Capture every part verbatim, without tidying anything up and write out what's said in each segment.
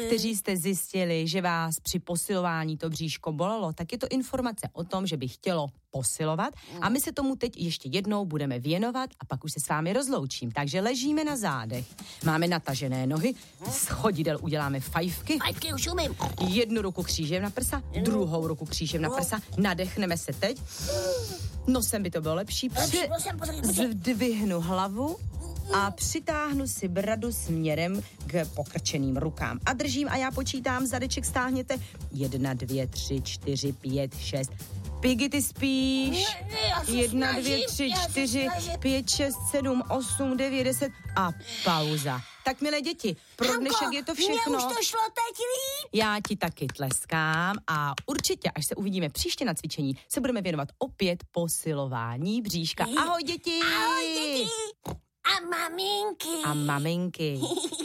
kteří jste zjistili, že vás při posilování to bříško bolelo, tak je to informace o tom, že by chtělo posilovat a my se tomu teď ještě jednou budeme věnovat a pak už se s vámi rozloučím. Takže ležíme na zádech, máme natažené nohy, z chodidel uděláme fajfky. Fajfky už umím. Jednu ruku křížem na prsa, druhou ruku křížem na prsa, nadechneme se teď. Nosem by to bylo lepší. Při... Zdvihnu hlavu a přitáhnu si bradu směrem k pokrčeným rukám. A držím a já počítám, zadeček stáhněte. Jedna, dvě, tři, čtyři, pět, šest. Piggy, ty spíš. Jedna, dvě, tři, čtyři, pět, šest, sedm, osm, devět, deset a pauza. Tak, milé děti, pro dnešek je to všechno. Mně už to šlo teď líp. Já ti taky tleskám a určitě, až se uvidíme příště na cvičení, se budeme věnovat opět posilování bříška. Ahoj, děti! Ahoj, děti! A maminky! A maminky.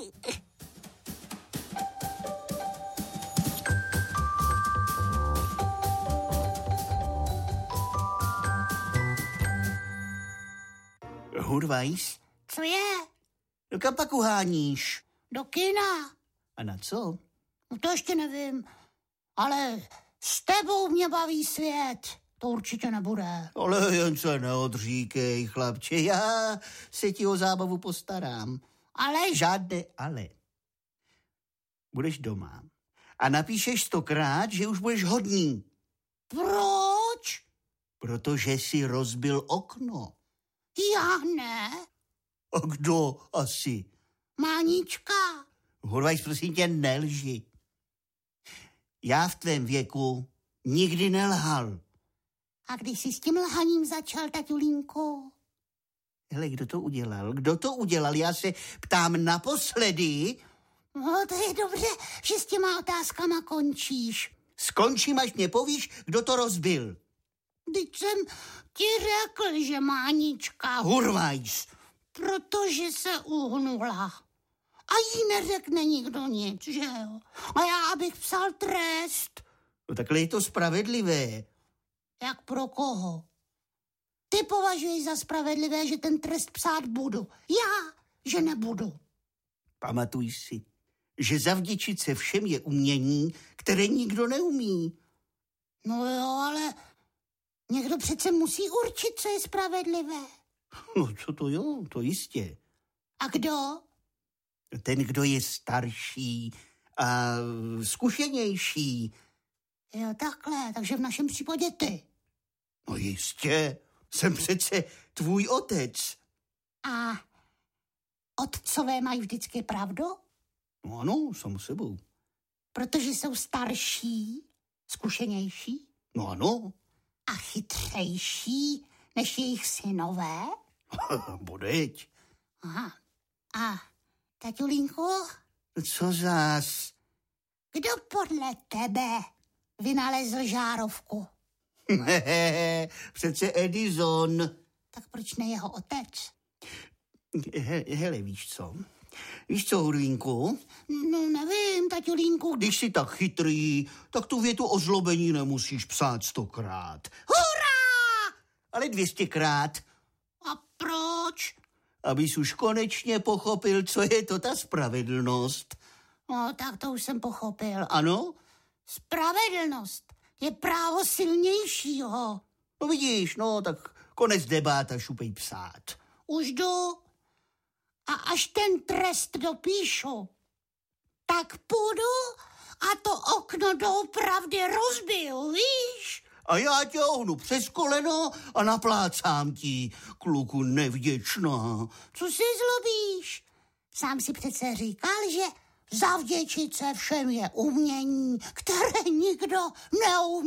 Hurvajs? Co je? No kam pak uháníš? Do kina. A na co? No to ještě nevím. Ale s tebou mě baví svět. To určitě nebude. Ale jen se neodříkej, chlapče. Já se ti o zábavu postarám. Ale... Žádné ale. Budeš doma a napíšeš stokrát, že už budeš hodný. Proč? Protože jsi rozbil okno. Já ne. A kdo asi? Mánička. Hurvajs, prosím tě, nelži. Já v tvém věku nikdy nelhal. A když jsi s tím lhaním začal, tatulínku? Hele, kdo to udělal? Kdo to udělal? Já se ptám naposledy. No, to je dobře, že s těma otázkama končíš. Skončím, až mě povíš, kdo to rozbil. Teď jsem ti řekl, že Mánička. Hurvajs. Protože se uhnula. A jí neřekne nikdo nic, že jo? A já, abych psal trest. No takhle je to spravedlivé. Jak pro koho? Ty považuješ za spravedlivé, že ten trest psát budu. Já, že nebudu. Pamatuj si, že zavděčit se všem je umění, které nikdo neumí. No jo, ale někdo přece musí určit, co je spravedlivé. No co to jo, to jistě. A kdo? Ten, kdo je starší a zkušenější. Jo, takhle, takže v našem případě ty. No jistě, jsem přece tvůj otec. A otcové mají vždycky pravdu? No ano, samo sebou. Protože jsou starší, zkušenější? No ano. A chytřejší než jejich synové? Bodeď. Aha. A tatulínku? Co zás? Kdo podle tebe vynalezl žárovku? Přece Edison. Tak proč ne jeho otec? He, hele, víš co? Víš co, Hurvínku? No nevím, tatulínku. Když jsi tak chytrý, tak tu větu o zlobení nemusíš psát stokrát. Hurá! Ale dvěstěkrát. A proč? Abys už konečně pochopil, co je to ta spravedlnost. No, tak to už jsem pochopil. Ano? Spravedlnost je právo silnějšího. No vidíš, no, tak konec debát a šupej psát. Už jdu. A až ten trest dopíšu, tak půjdu a to okno doopravdy rozbiju, víš? A já tě ohnu přes koleno a naplácám ti, kluku nevděčná. Co si zlobíš? Sám si přece říkal, že zavděčit se všem je umění, které nikdo neumí.